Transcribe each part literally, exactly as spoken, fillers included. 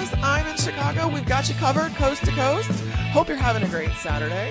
Angeles. I'm in Chicago. We've got you covered coast to coast. Hope you're having a great Saturday.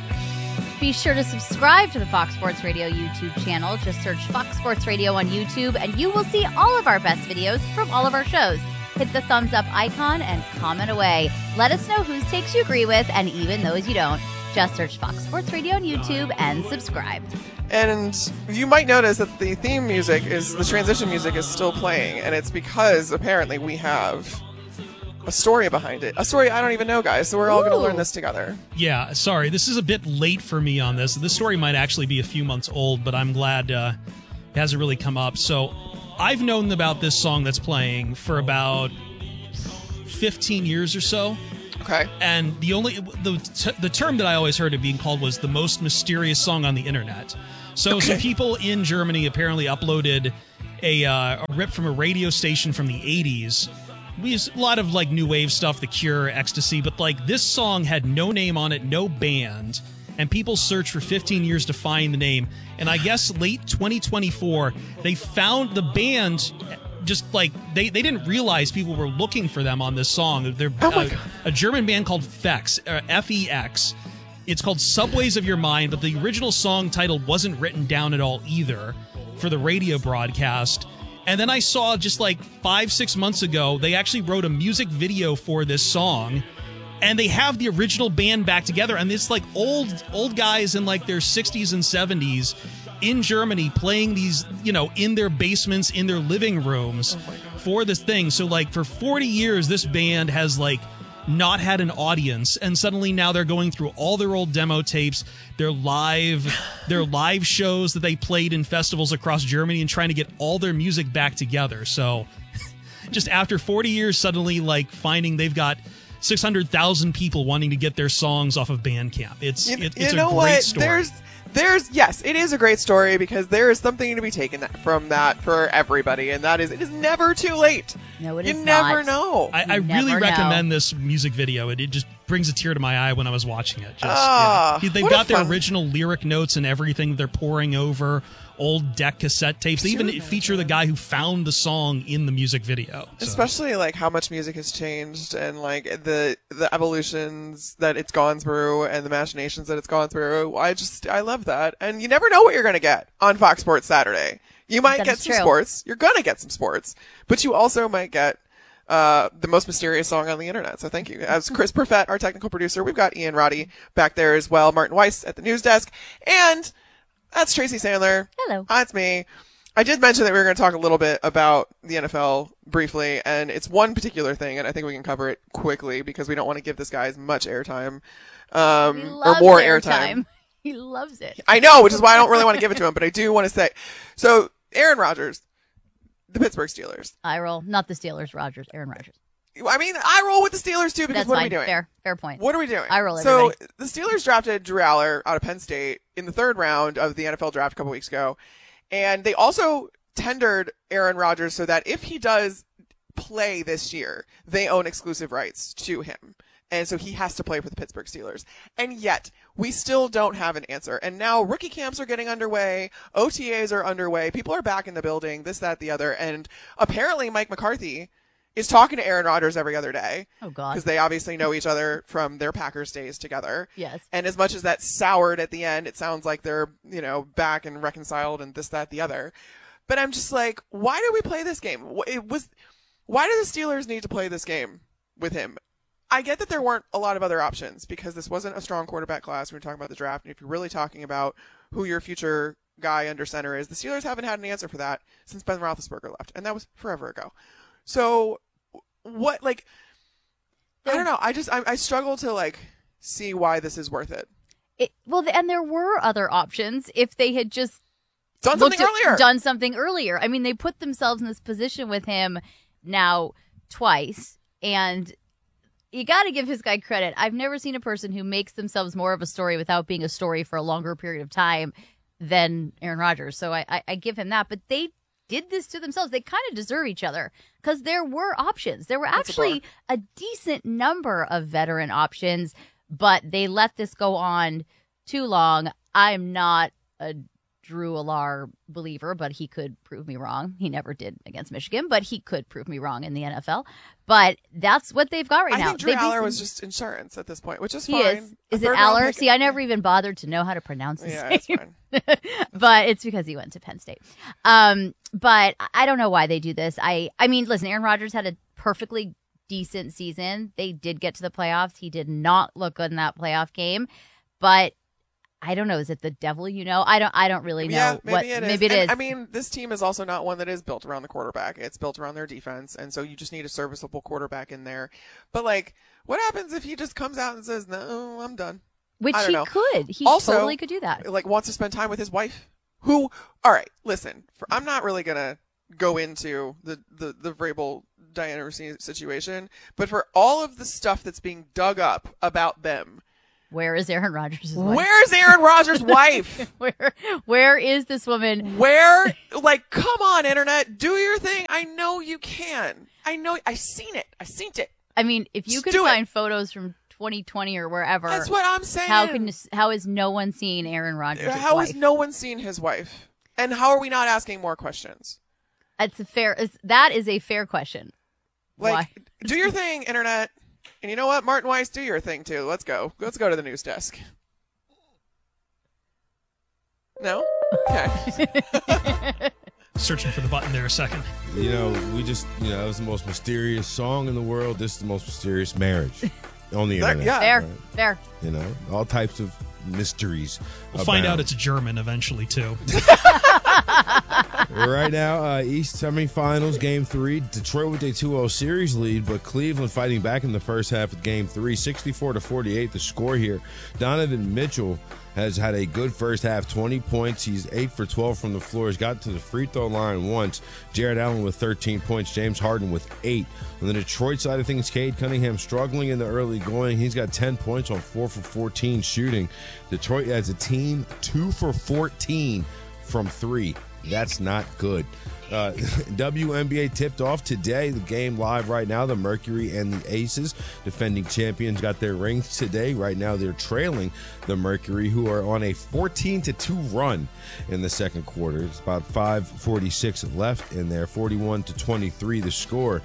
Be sure to subscribe to the Fox Sports Radio YouTube channel. Just search Fox Sports Radio on YouTube, and you will see all of our best videos from all of our shows. Hit the thumbs up icon and comment away. Let us know whose takes you agree with, and even those you don't. Just search Fox Sports Radio on YouTube and subscribe. And you might notice that the theme music is, the transition music is still playing, and it's because apparently we have a story behind it. A story I don't even know, guys, so we're all going to learn this together. Yeah, sorry, this is a bit late for me on this. This story might actually be a few months old, but I'm glad uh, it hasn't really come up. So I've known about this song that's playing for about fifteen years or so. Okay. And the only the t- the term that I always heard it being called was the most mysterious song on the internet. So okay. Some people in Germany apparently uploaded a, uh, a rip from a radio station from the eighties. We use a lot of like new wave stuff, The Cure, Ecstasy, but like this song had no name on it, no band, and people searched for fifteen years to find the name. And I guess late twenty twenty-four, they found the band. Just like they, they didn't realize people were looking for them on this song. They're oh my uh, God. a German band called Fex, uh, F E X. It's called Subways of Your Mind, but the original song title wasn't written down at all either for the radio broadcast. And then I saw just like five, six months ago, they actually wrote a music video for this song, and they have the original band back together. And it's like old, old guys in like their sixties and seventies in Germany playing these, you know, in their basements, in their living rooms oh for this thing. So like for forty years, this band has like not had an audience, and suddenly now they're going through all their old demo tapes, their live their live shows that they played in festivals across Germany, and trying to get all their music back together. So just after forty years, suddenly like finding they've got six hundred thousand people wanting to get their songs off of Bandcamp. It's you, it, it's you a know great what? story. There's There's yes, it is a great story because there is something to be taken from that for everybody, and that is it is never too late. No, it you is never not. know. I, I You really never recommend know. this music video. It, it just brings a tear to my eye when I was watching it. Just, Ah, yeah. They've what a got their fun- original lyric notes and everything. They're pouring over old deck cassette tapes. They even Sure. feature the guy who found the song in the music video. So. Especially like how much music has changed and like the the evolutions that it's gone through and the machinations that it's gone through. I just I love that. And you never know what you're going to get on Fox Sports Saturday. You might That get is some true. sports. You're going to get some sports, but you also might get uh, the most mysterious song on the internet. So thank you. As Chris Perfett, our technical producer, we've got Ian Roddy back there as well, Martin Weiss at the news desk, and that's Tracy Sandler. Hello. That's me. I did mention that we were going to talk a little bit about the N F L briefly, and it's one particular thing, and I think we can cover it quickly because we don't want to give this guy as much airtime um, He or loves more airtime. airtime. He loves it. I know, which is why I don't really want to give it to him, but I do want to say. So, Aaron Rodgers, the Pittsburgh Steelers. I roll. Not the Steelers, Rogers, Aaron Rodgers. I mean, I roll with the Steelers too because That's what fine. are we doing? Fair, fair point. What are we doing? I roll So everybody. the Steelers drafted Drew Aller out of Penn State in the third round of the N F L draft a couple weeks ago. And they also tendered Aaron Rodgers so that if he does play this year, they own exclusive rights to him. And so he has to play for the Pittsburgh Steelers. And yet, we still don't have an answer. And now rookie camps are getting underway. O T As are underway. People are back in the building, this, that, the other. And apparently Mike McCarthy is talking to Aaron Rodgers every other day. Oh, God. Because they obviously know each other from their Packers days together. Yes. And as much as that soured at the end, it sounds like they're, you know, back and reconciled and this, that, the other. But I'm just like, why do we play this game? It was, why do the Steelers need to play this game with him? I get that there weren't a lot of other options because this wasn't a strong quarterback class when we're talking about the draft. And if you're really talking about who your future guy under center is, the Steelers haven't had an answer for that since Ben Roethlisberger left. And that was forever ago. So what, like, I don't know. I just, I, I struggle to like see why this is worth it. It, well, and there were other options if they had just Done something looked at- earlier. Done something earlier. I mean, they put themselves in this position with him now twice, and you got to give his guy credit. I've never seen a person who makes themselves more of a story without being a story for a longer period of time than Aaron Rodgers. So I, I, I give him that. But they did this to themselves. They kind of deserve each other because there were options. There were That's a actually a, a decent number of veteran options, but they let this go on too long. I'm not a Drew Allar believer, but he could prove me wrong. He never did against Michigan, but he could prove me wrong in the N F L. But that's what they've got right I now. think Drew They Aller basically- was just insurance at this point, which is He fine. is. A Is it third round Aller? pick- See, I never even bothered to know how to pronounce his Yeah, name. it's fine. But it's because he went to Penn State. Um, but I don't know why they do this. I, I mean, listen, Aaron Rodgers had a perfectly decent season. They did get to the playoffs. He did not look good in that playoff game, but I don't know. Is it the devil? You know, I don't. I don't really know. Yeah, maybe what, it is. Maybe it And, is. I mean, this team is also not one that is built around the quarterback. It's built around their defense, and so you just need a serviceable quarterback in there. But like, what happens if he just comes out and says, "No, I'm done"? Which I don't he know. could. He Also, totally could do that. Like, wants to spend time with his wife. Who? All right, listen. For, I'm not really gonna go into the the the Vrabel Diana Rossini situation, but for all of the stuff that's being dug up about them, Where is Aaron Rodgers' wife? where's Aaron Rodgers' wife? Where where is this woman? Where? Like, come on, internet, do your thing. I know you can. I know. I seen it. I seen it. I mean, if you Just could do it. find photos from twenty twenty or wherever, That's what I'm saying. how can how has no one seen Aaron Rodgers' How wife? has no one seen his wife? And how are we not asking more questions? It's a fair. It's, that is a fair question. Like, Why? do your thing, internet. And you know what, Martin Weiss, do your thing too. Let's go. Let's go to the news desk. No? Okay. Searching for the button there a second. You know, we just, you know, that was the most mysterious song in the world. This is the most mysterious marriage on the That- internet. yeah. Fair, right? fair. You know, all types of mysteries. We'll find out abound. it's German eventually, too. Right now, uh, East semifinals, game three. Detroit with a two oh series lead, but Cleveland fighting back in the first half of game three, sixty-four to forty-eight. The score here. Donovan Mitchell has had a good first half, twenty points. He's eight for twelve from the floor. He's got to the free throw line once. Jared Allen with thirteen points. James Harden with eight. On the Detroit side of things, Cade Cunningham struggling in the early going. He's got ten points on four for fourteen shooting. Detroit as a team, two for fourteen from three. That's not good. Uh, W N B A tipped off today. The game live right now. The Mercury and the Aces, defending champions, got their rings today. Right now they're trailing the Mercury, who are on a fourteen to two run in the second quarter. It's about five forty-six left in there. forty-one to twenty-three the score.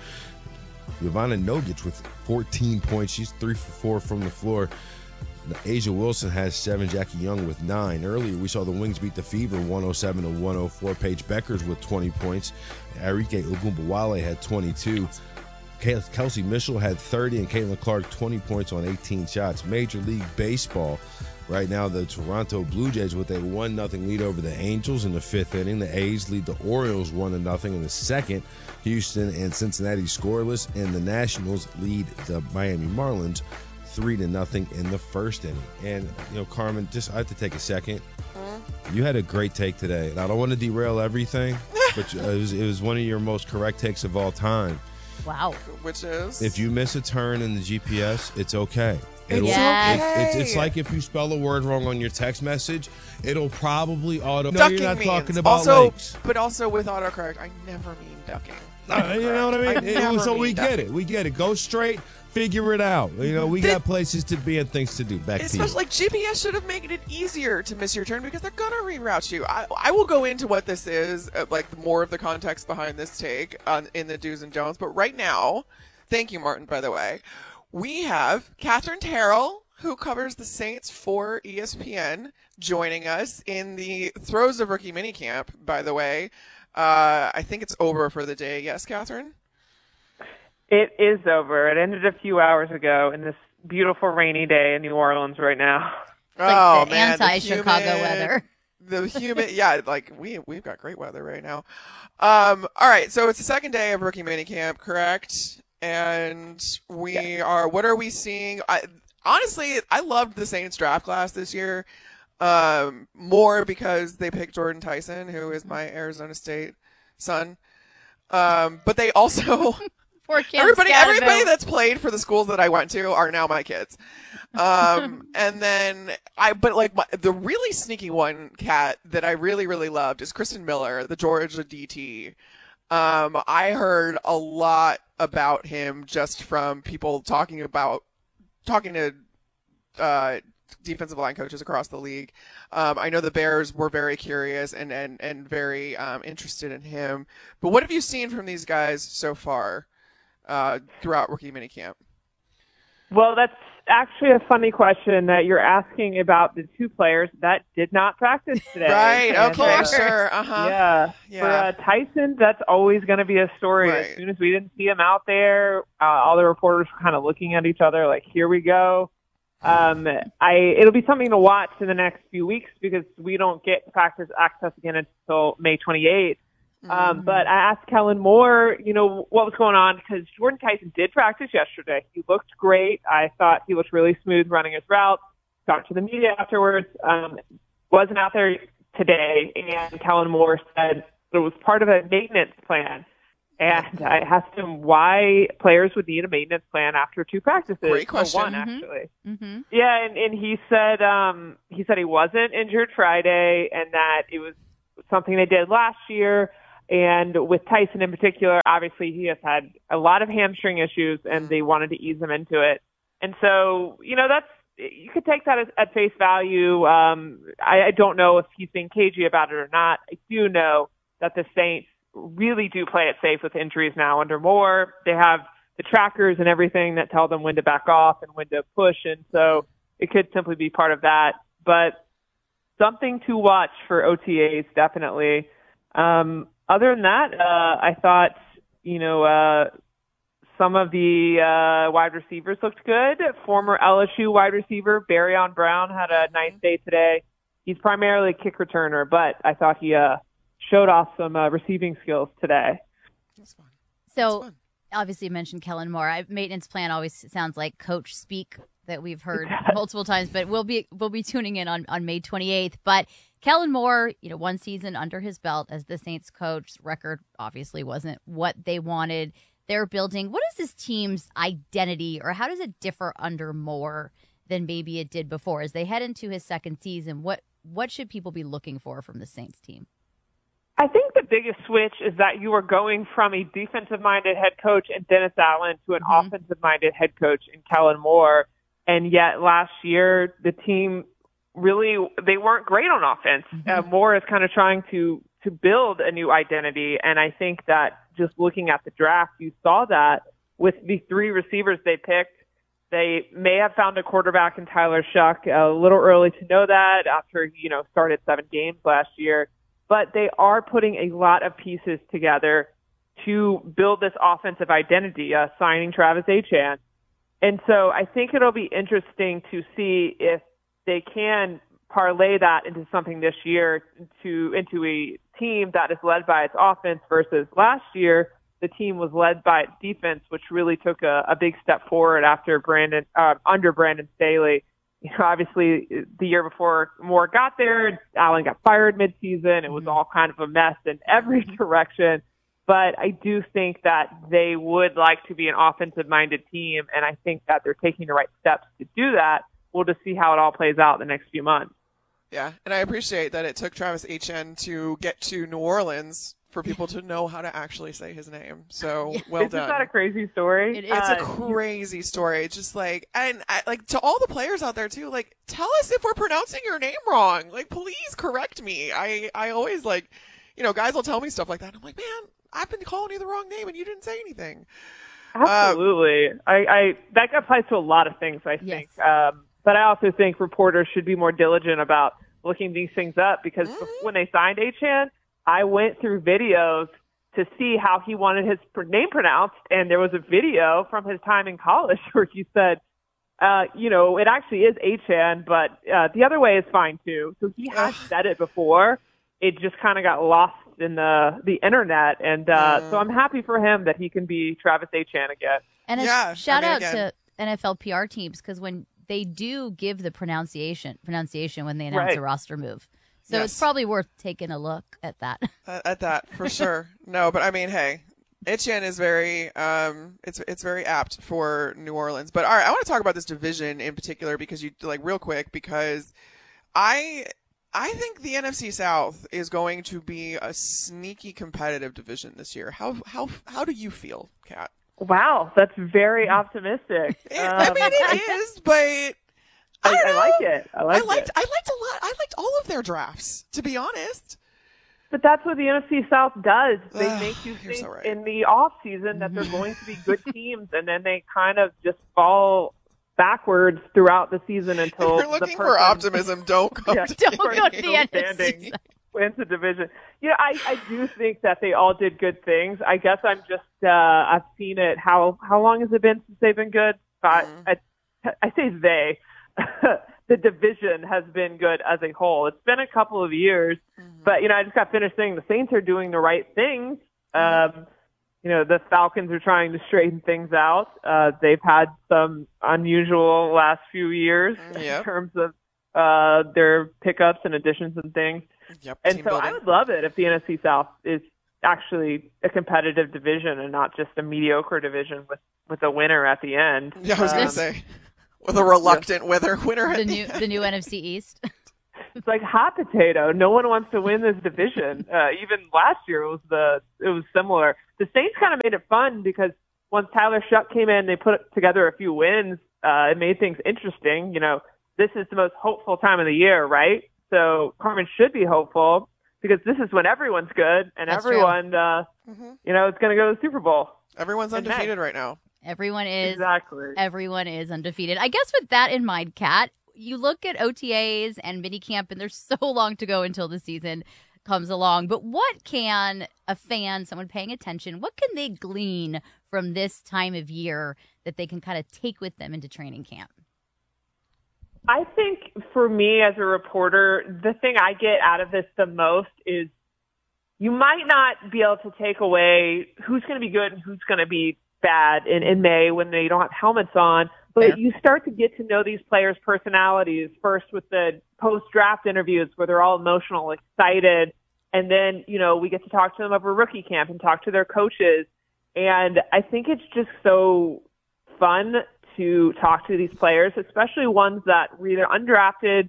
Ivana Nogic with fourteen points. She's three for four from the floor. Asia Wilson has seven. Jackie Young with nine. Earlier, we saw the Wings beat the Fever one oh seven to one oh four. Paige Beckers with twenty points. Arike Ogunbowale had twenty-two. Kelsey Mitchell had thirty, and Caitlin Clark twenty points on eighteen shots. Major League Baseball. Right now, the Toronto Blue Jays with a one nothing lead over the Angels in the fifth inning. The A's lead the Orioles one to nothing in the second. Houston and Cincinnati scoreless, and the Nationals lead the Miami Marlins three to nothing in the first inning. And, you know, Carmen, just I have to take a second. Mm-hmm. You had a great take today, and I don't want to derail everything, but it was, it was one of your most correct takes of all time. Wow. Which is? If you miss a turn in the G P S, it's okay. It's It'll- Yes. okay. it- it's, it's like if you spell a word wrong on your text message, it'll probably auto. No, ducking you're not means. talking about also, lakes. but also with autocorrect, I never mean ducking. Uh, you know what I mean? I It- never so we mean get ducking. it. We get it. Go straight. Figure it out. You know, we The- got places to be and things to do. Back to you. Especially like G P S should have made it easier to miss your turn because they're gonna reroute you. I, I will go into what this is, uh, like more of the context behind this take on in the do's and don'ts. But right now, thank you, Martin. By the way, we have Catherine Terrell, who covers the Saints for E S P N, joining us in the throes of rookie minicamp. By the way, uh, I think it's over for the day. Yes, Catherine. It is over. It ended a few hours ago in this beautiful rainy day in New Orleans right now. It's like oh the man, the anti-Chicago humid- weather. The humid, yeah, like we we've got great weather right now. Um, all right, so it's the second day of rookie minicamp, correct? And we are. What are we seeing? I, honestly, I loved the Saints draft class this year, um, more because they picked Jordan Tyson, who is my Arizona State son. Um, but they also. Poor Cam Everybody, Scatterville. everybody that's played for the schools that I went to are now my kids. Um, and then I, but like my, the really sneaky one, Kat, that I really, really loved is Kristen Miller, the Georgia D T. Um, I heard a lot about him just from people talking about, talking to, uh, defensive line coaches across the league. Um, I know the Bears were very curious and and and very um, interested in him. But what have you seen from these guys so far uh, throughout rookie minicamp? Well, that's actually a funny question that you're asking about the two players that did not practice today. Right. And, Okay. uh, Sure. Uh huh. Yeah. Yeah. For uh, Tyson, that's always going to be a story. Right. As soon as we didn't see him out there, uh, all the reporters were kind of looking at each other like, here we go. Um, I it'll be something to watch in the next few weeks because we don't get practice access again until May twenty-eighth. Um, Mm-hmm. but I asked Kellen Moore, you know, what was going on because Jordan Tyson did practice yesterday. He looked great. I thought he looked really smooth running his routes. Talked to the media afterwards. Um, wasn't out there today, and Kellen Moore said it was part of a maintenance plan. And I asked him why players would need a maintenance plan after two practices. Great question. Or one, Mhm. actually. Mm-hmm. Yeah, and, and he said um, he said he wasn't injured Friday, and that it was something they did last year. And with Tyson in particular, obviously he has had a lot of hamstring issues, and they wanted to ease him into it. And so, you know, that's you could take that as, at face value. Um, I, I don't know if he's being cagey about it or not. I do know that the Saints really do play it safe with injuries now under Moore. They have the trackers and everything that tell them when to back off and when to push, and so it could simply be part of that. But something to watch for O T As, definitely. Um, other than that, uh, I thought, you know, uh, some of the uh, wide receivers looked good. Former L S U wide receiver Barryon Brown had a nice day today. He's primarily a kick returner, but I thought he uh, showed off some uh, receiving skills today. That's fun. So That's fun. obviously you mentioned Kellen Moore. I, maintenance plan always sounds like coach speak that we've heard multiple times, but we'll be we'll be tuning in on, on May twenty-eighth. But Kellen Moore, you know, one season under his belt as the Saints coach. Record obviously wasn't what they wanted. They're building. What is this team's identity, or how does it differ under Moore than maybe it did before? As they head into his second season, what what should people be looking for from the Saints team? I think the biggest switch is that you are going from a defensive-minded head coach in Dennis Allen to an Mhm. offensive-minded head coach in Kellen Moore. And yet last year, the team really, they weren't great on offense. Mhm. Uh, Moore is kind of trying to, to build a new identity. And I think that just looking at the draft, you saw that with the three receivers they picked. They may have found a quarterback in Tyler Shuck. A little early to know that after, you know, started seven games last year. But they are putting a lot of pieces together to build this offensive identity, uh, signing Travis Etienne. And so I think it'll be interesting to see if they can parlay that into something this year, to into a team that is led by its offense versus last year, the team was led by its defense, which really took a, a big step forward after Brandon, uh, under Brandon Staley. You know, obviously, the year before Moore got there, Allen got fired midseason. It was all kind of a mess in every direction. But I do think that they would like to be an offensive-minded team, and I think that they're taking the right steps to do that. We'll just see how it all plays out in the next few months. Yeah, and I appreciate that it took Travis Etienne to get to New Orleans for people to know how to actually say his name. So well Isn't done. that a crazy story? It is. It's a Uh, crazy story. It's just like, and I, like to all the players out there too, like tell us if we're pronouncing your name wrong. Like, please correct me. I, I always like, you know, guys will tell me stuff like that. I'm like, man, I've been calling you the wrong name and you didn't say anything. Absolutely. I, I that applies to a lot of things, I think. Yes. Um, but I also think reporters should be more diligent about looking these things up because Mhm. when they signed Etienne, I went through videos to see how he wanted his pr- name pronounced, and there was a video from his time in college where he said, uh, you know, it actually is Etienne, but uh, the other way is fine too. So he has Ugh. said it before. It just kind of got lost in the the internet, and uh, Mm. so I'm happy for him that he can be Travis Etienne again. And a Yeah, shout I mean, out again. to N F L P R teams because when they do give the pronunciation pronunciation when they announce Right. a roster move, so Yes. it's probably worth taking a look at that. At, at that, for sure. No, but I mean, hey, Etienne is very, um, it's it's very apt for New Orleans. But all right, I want to talk about this division in particular because you like real quick because I I think the N F C South is going to be a sneaky competitive division this year. How how how do you feel, Kat? Wow, that's very optimistic. It, I Um, mean, it is, but I, I I, don't like know. it. I I liked liked it. I liked a lot. I liked all of their drafts, to be honest. But that's what the N F C South does. They Ugh, make you you're think so right. in the off season that they're going to be good teams, and then they kind of just fall backwards throughout the season until If you're looking the for person optimism, don't go Yeah, to Don't go to games. the N F C. standing wins the division. Yeah, I, I do think that they all did good things. I guess I'm just uh, I've seen it. How how long has it been since they've been good? But Mm. I, I say they. The division has been good as a whole. It's been a couple of years, Mm-hmm. but you know I just got finished saying the Saints are doing the right things. Um, you know the Falcons are trying to straighten things out. Uh, they've had some unusual last few years Yep. in terms of uh, their pickups and additions and things. Yep, And team so building. I would love it if the N F C South is actually a competitive division and not just a mediocre division with, with a winner at the end. Yeah, I was Um, gonna say, with a reluctant wither winner. at The the new end. the new N F C East. It's like hot potato. No one wants to win this division. Uh, even last year, it was the it was similar. The Saints kind of made it fun because once Tyler Shuck came in, they put together a few wins. Uh, it made things interesting. You know, this is the most hopeful time of the year, right? So Carmen should be hopeful because this is when everyone's good and That's true. everyone, uh, Mhm. you know, is going to go to the Super Bowl. Everyone's And undefeated right now. Everyone is Exactly. everyone is undefeated. I guess with that in mind, Kat, you look at O T As and minicamp, and there's so long to go until the season comes along. But what can a fan, someone paying attention, what can they glean from this time of year that they can kind of take with them into training camp? I think for me as a reporter, the thing I get out of this the most is you might not be able to take away who's going to be good and who's going to be bad in, in May when they don't have helmets on, but Fair. you start to get to know these players' personalities first with the post-draft interviews where they're all emotional, excited, and then, you know, we get to talk to them over rookie camp and talk to their coaches. And I think it's just so fun to talk to these players, especially ones that were either undrafted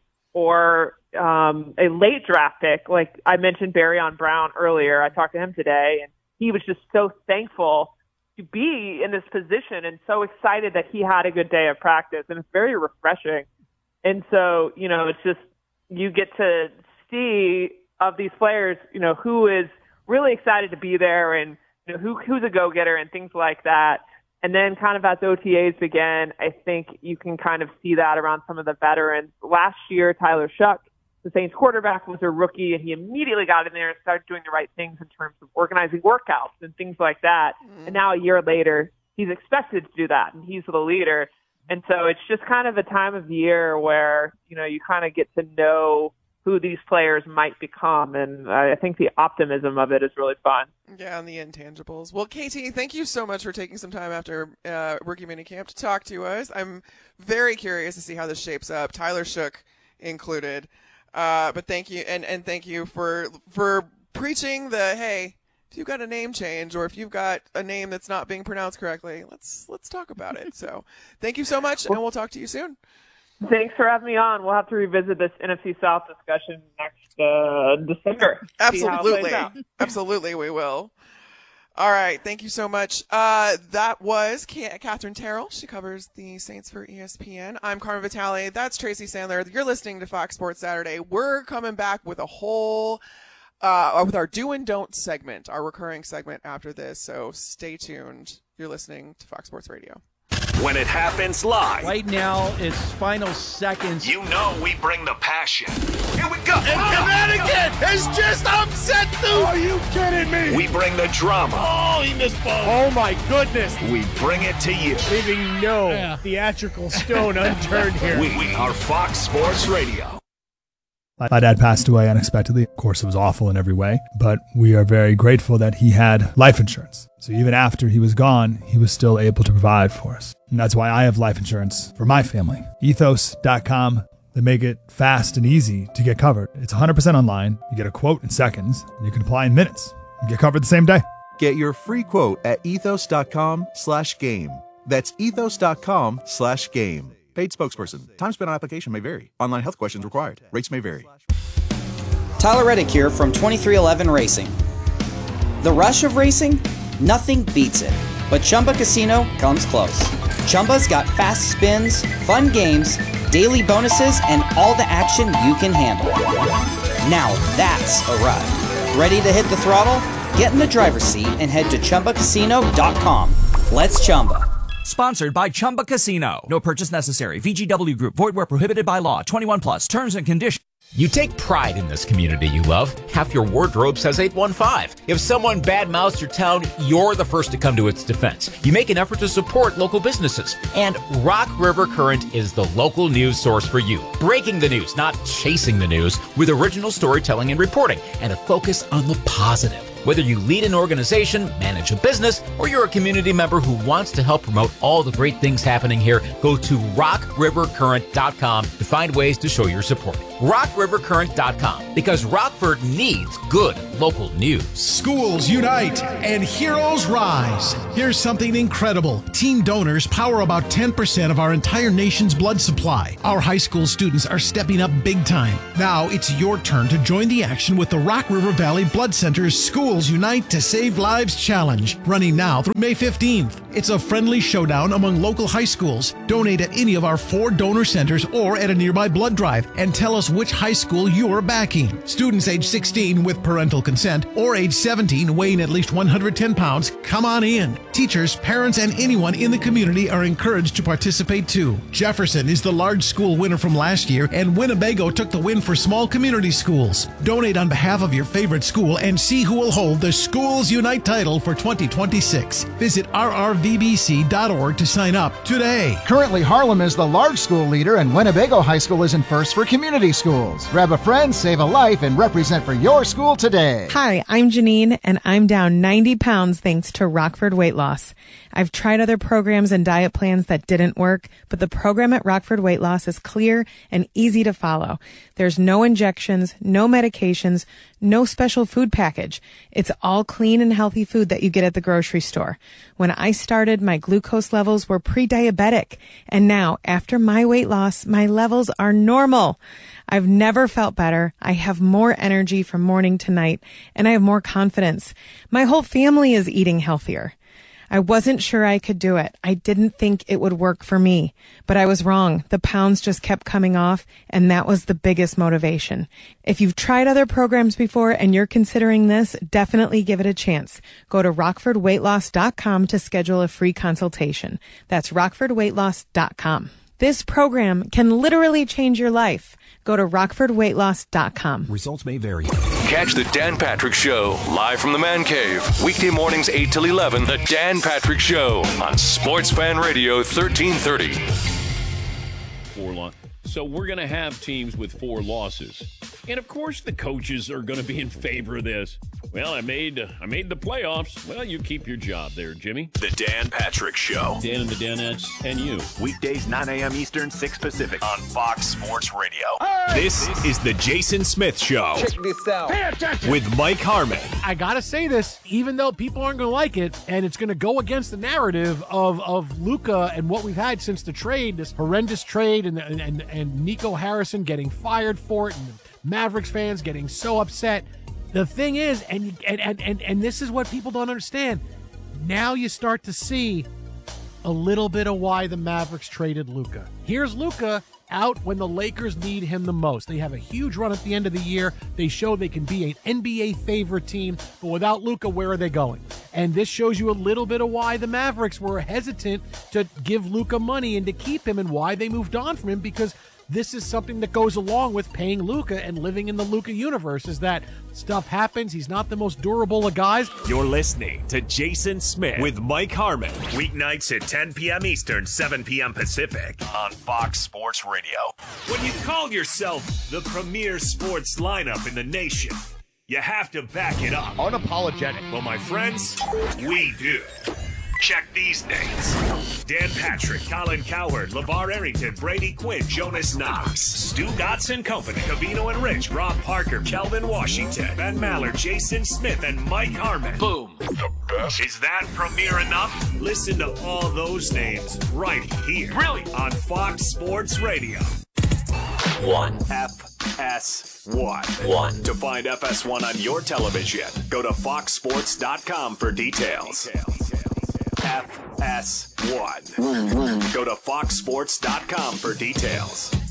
or um, a late draft pick. Like I mentioned Barryon Brown earlier. I talked to him today, and he was just so thankful to be in this position and so excited that he had a good day of practice. And it's very refreshing. And so, you know, it's just you get to see of these players, you know, who is really excited to be there and, you know, who who's a go-getter and things like that. And then kind of as O T As begin, I think you can kind of see that around some of the veterans. Last year, Tyler Shuck, the Saints quarterback, was a rookie, and he immediately got in there and started doing the right things in terms of organizing workouts and things like that. Mm. And now a year later, he's expected to do that, and he's the leader. And so it's just kind of a time of year where, you know, you kind of get to know who these players might become. And I think the optimism of it is really fun. Yeah, and the intangibles. Well, Katie, thank you so much for taking some time after uh, rookie minicamp to talk to us. I'm very curious to see how this shapes up, Tyler Shuck included. Uh, but thank you, and, and thank you for for preaching the, hey, if you've got a name change or if you've got a name that's not being pronounced correctly, let's let's talk about it. So thank you so much, and we'll talk to you soon. Thanks for having me on. We'll have to revisit this N F C South discussion next uh, December. Absolutely. Absolutely, we will. All right. Thank you so much. Uh, that was K- Catherine Terrell. She covers the Saints for E S P N. I'm Carmen Vitale. That's Tracy Sandler. You're listening to Fox Sports Saturday. We're coming back with a whole, uh, with our do and don't segment, our recurring segment after this. So stay tuned. You're listening to Fox Sports Radio. When it happens live. Right now, it's final seconds. You know we bring the passion. Here we go. And Connecticut has just upset the... Are you kidding me? We bring the drama. Oh, he missed both. Oh, my goodness. We bring it to you. Leaving no yeah. theatrical stone unturned here. We, we are Fox Sports Radio. My dad passed away unexpectedly. Of course, it was awful in every way, but we are very grateful that he had life insurance. So even after he was gone, he was still able to provide for us. And that's why I have life insurance for my family. ethos dot com. They make it fast and easy to get covered. It's one hundred percent online. You get a quote in seconds, and you can apply in minutes and get covered the same day. Get your free quote at ethos dot com slash game. That's ethos dot com slash game. Paid spokesperson. Time spent on application may vary. Online health questions required. Rates may vary. Tyler Reddick here from twenty-three eleven Racing. The rush of racing? Nothing beats it. But Chumba Casino comes close. Chumba's got fast spins, fun games, daily bonuses, and all the action you can handle. Now that's a ride. Ready to hit the throttle? Get in the driver's seat and head to Chumba Casino dot com. Let's Chumba. Sponsored by Chumba Casino. No purchase necessary. V G W Group. Void where prohibited by law. twenty-one plus. Terms and conditions. You take pride in this community you love. Half your wardrobe says eight one five. If someone badmouths your town, you're the first to come to its defense. You make an effort to support local businesses. And Rock River Current is the local news source for you. Breaking the news, not chasing the news, with original storytelling and reporting, and a focus on the positive. Whether you lead an organization, manage a business, or you're a community member who wants to help promote all the great things happening here, go to rock river current dot com to find ways to show your support. rock river current dot com, because Rockford needs good local news. Schools unite and heroes rise. Here's something incredible. Team donors power about ten percent of our entire nation's blood supply. Our high school students are stepping up big time. Now it's your turn to join the action with the Rock River Valley Blood Center's Schools Unite to Save Lives Challenge, running now through May fifteenth. It's a friendly showdown among local high schools. Donate at any of our four donor centers or at a nearby blood drive and tell us which high school you're backing. Students age sixteen with parental consent or age seventeen weighing at least one hundred ten pounds, come on in. Teachers, parents, and anyone in the community are encouraged to participate too. Jefferson is the large school winner from last year, and Winnebago took the win for small community schools. Donate on behalf of your favorite school and see who will hold the Schools Unite title for twenty twenty-six. Visit r r v b c dot org to sign up today. Currently, Harlem is the large school leader, and Winnebago High School is in first for community schools. Grab a friend, save a life, and represent for your school today. Hi, I'm Janine, and I'm down ninety pounds thanks to Rockford Weight Loss. I've tried other programs and diet plans that didn't work, but the program at Rockford Weight Loss is clear and easy to follow. There's no injections, no medications, no special food package. It's all clean and healthy food that you get at the grocery store. When I started, my glucose levels were pre-diabetic, and now, after my weight loss, my levels are normal. I've never felt better. I have more energy from morning to night, and I have more confidence. My whole family is eating healthier. I wasn't sure I could do it. I didn't think it would work for me, but I was wrong. The pounds just kept coming off, and that was the biggest motivation. If you've tried other programs before and you're considering this, definitely give it a chance. Go to rockford weight loss dot com to schedule a free consultation. That's rockford weight loss dot com. This program can literally change your life. Go to rockford weight loss dot com. Results may vary. Catch the Dan Patrick Show live from the Man Cave. Weekday mornings eight till eleven. The Dan Patrick Show on Sports Fan Radio thirteen thirty. Four lo- so we're going to have teams with four losses. And, of course, the coaches are going to be in favor of this. Well, I made uh, I made the playoffs. Well, you keep your job there, Jimmy. The Dan Patrick Show. Dan and the Danettes and you. Weekdays, nine a.m. Eastern, six Pacific on Fox Sports Radio. This is the Jason Smith Show. Check this out. Pay attention. With Mike Harmon. I got to say this, even though people aren't going to like it, and it's going to go against the narrative of, of Luka and what we've had since the trade, this horrendous trade, and, and, and Nico Harrison getting fired for it, and Mavericks fans getting so upset. The thing is, and, and and and and this is what people don't understand, now you start to see a little bit of why the Mavericks traded Luka. Here's Luka out when the Lakers need him the most. They have a huge run at the end of the year. They show they can be an N B A favorite team, but without Luka, where are they going? And this shows you a little bit of why the Mavericks were hesitant to give Luka money and to keep him, and why they moved on from him, because this is something that goes along with paying Luka and living in the Luka universe, is that stuff happens. He's not the most durable of guys. You're listening to Jason Smith with Mike Harmon. Weeknights at ten p.m. Eastern, seven p.m. Pacific on Fox Sports Radio. When you call yourself the premier sports lineup in the nation, you have to back it up. Unapologetic. Well, my friends, we do. Check these names: Dan Patrick, Colin Cowherd, LeVar Arrington, Brady Quinn, Jonas Knox, Stu Gotts and Company, Cavino and Rich, Rob Parker, Kelvin Washington, Ben Maller, Jason Smith, and Mike Harmon. Boom. The best. Is that premiere enough? Listen to all those names right here. Brilliant. On Fox Sports Radio. One. F S one. One. To find F S one on your television, go to fox sports dot com for details. F S one. Go to fox sports dot com for details.